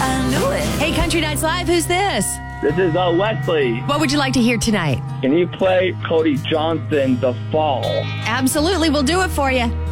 I knew it. Hey, Country Nights Live, who's this? This is Wesley. What would you like to hear tonight? Can you play Cody Johnson, The Fall? Absolutely, we'll do it for you.